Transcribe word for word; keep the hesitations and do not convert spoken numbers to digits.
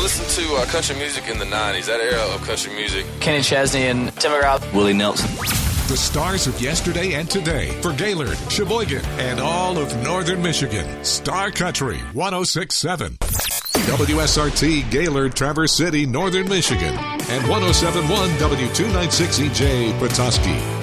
listened to uh, country music in the nineties, that era of country music. Kenny Chesney and Tim McGraw. Willie Nelson. The stars of yesterday and today for Gaylord, Sheboygan, and all of northern Michigan. Star Country one oh six point seven. W S R T Gaylord, Traverse City, northern Michigan. And one oh seven point one W two ninety-six E J, Petoskey.